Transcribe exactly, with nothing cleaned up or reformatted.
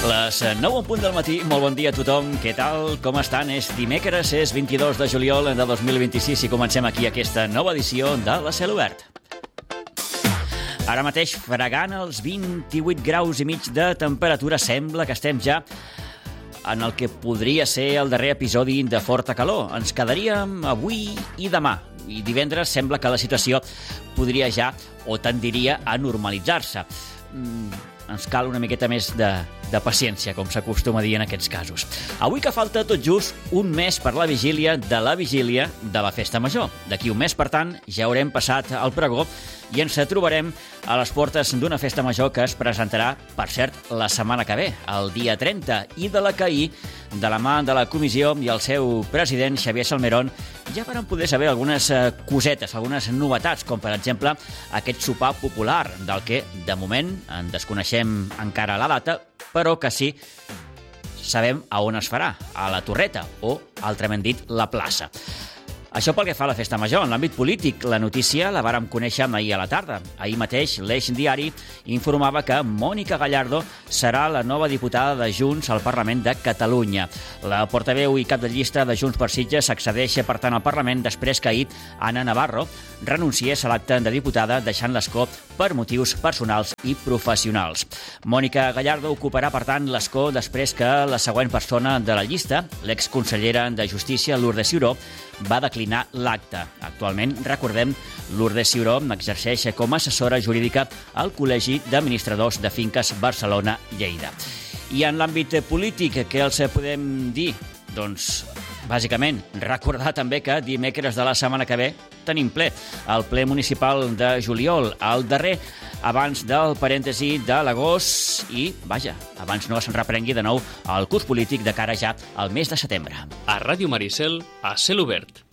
Les nou en punt del matí, molt bon dia a tothom. Què tal? Com estan? És dimecres, és vint-i-dos de juliol de dos mil vint-i-sis i comencem aquí aquesta nova edició de La Cel Obert. Ara mateix, fregant els vint-i-vuit graus i mig de temperatura, sembla que estem ja en el que podria ser el darrer episodi de forta calor. Ens quedaríem avui i demà. I divendres sembla que la situació podria ja, o tendiria a normalitzar-se. Mm, ens cal una miqueta més de, de paciència, com s'acostuma a dir en aquests casos. Avui que falta tot just un mes per la vigília de la vigília de la Festa Major. D'aquí un mes, per tant, ja haurem passat el pregó i ens trobarem a les portes d'una festa major que es presentarà, per cert, la setmana que ve, el dia trenta, i de la que ahir, de la mà de la comissió i el seu president, Xavier Salmerón, ja varen poder saber algunes cosetes, algunes novetats, com per exemple aquest sopar popular, del que, de moment, en desconeixem encara la data, però que sí sabem a on es farà, a la Torreta, o, altrament dit, la plaça. Això pel que fa a la Festa Major. En l'àmbit polític, la notícia la vàrem conèixer ahir a la tarda. Ahir mateix, l'Eix Diari informava que Mònica Gallardo serà la nova diputada de Junts al Parlament de Catalunya. La portaveu i cap de llista de Junts per Sitges accedeix, per tant, al Parlament després que ahir Anna Navarro renunciés a l'acte de diputada, deixant l'escó per motius personals i professionals. Mònica Gallardo ocuparà, per tant, l'escó després que la següent persona de la llista, l'exconsellera de Justícia, Lourdes Ciuró, va declinar l'acte. Actualment, recordem, Lourdes Ciuró exerceix com a assessora jurídica al Col·legi d'Administradors de Finques Barcelona-Lleida. I en l'àmbit polític, què els podem dir? Doncs, bàsicament, recordar també que dimecres de la setmana que ve tenim ple, el ple municipal de juliol, el darrer abans del parèntesi de l'agost i, vaja, abans no es reprengui de nou el curs polític de cara ja al mes de setembre. A Ràdio Maricel, a Cel Obert.